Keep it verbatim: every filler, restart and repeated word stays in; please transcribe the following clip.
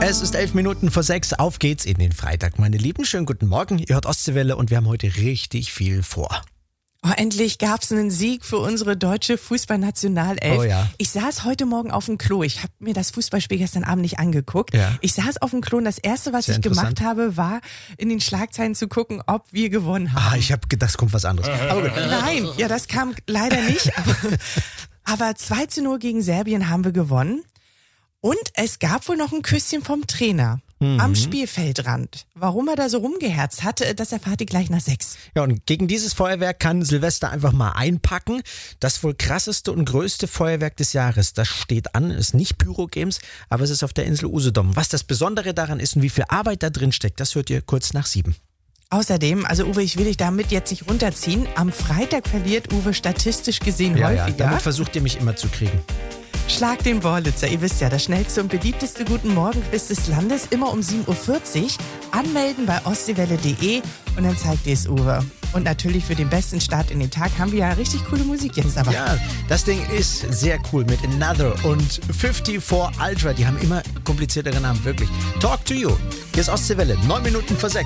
Es ist elf Minuten vor sechs. Auf geht's in den Freitag, meine Lieben. Schönen guten Morgen. Ihr hört Ostseewelle und wir haben heute richtig viel vor. Oh, endlich gab's einen Sieg für unsere deutsche Fußballnationalelf. Oh ja. Ich saß heute Morgen auf dem Klo. Ich habe mir das Fußballspiel gestern Abend nicht angeguckt. Ja. Ich saß auf dem Klo und das Erste, was Sehr ich gemacht habe, war in den Schlagzeilen zu gucken, ob wir gewonnen haben. Ah, ich habe gedacht, es kommt was anderes. Aber gut. Nein, ja, das kam leider nicht. Aber, aber zwei zu null gegen Serbien haben wir gewonnen. Und es gab wohl noch ein Küsschen vom Trainer mhm. am Spielfeldrand. Warum er da so rumgeherzt hat, das erfahrt ihr gleich nach sechs. Ja, und gegen dieses Feuerwerk kann Silvester einfach mal einpacken. Das wohl krasseste und größte Feuerwerk des Jahres, das steht an, ist nicht Pyro-Games, aber es ist auf der Insel Usedom. Was das Besondere daran ist und wie viel Arbeit da drin steckt, das hört ihr kurz nach sieben. Außerdem, also Uwe, ich will dich damit jetzt nicht runterziehen. Am Freitag verliert Uwe statistisch gesehen Ja, häufiger. ja, damit versucht ihr mich immer zu kriegen. Schlag den Wollitzer. Ihr wisst ja, das schnellste und beliebteste Guten Morgen-Quiz des Landes, immer um sieben Uhr vierzig. Anmelden bei ostseewelle punkt de und dann zeigt ihr es Uwe. Und natürlich für den besten Start in den Tag haben wir ja richtig coole Musik jetzt dabei. Ja, das Ding ist sehr cool mit Another und vierundfünfzig Ultra. Die haben immer kompliziertere Namen, wirklich. Talk to you. Hier ist Ostseewelle, neun Minuten vor sechs.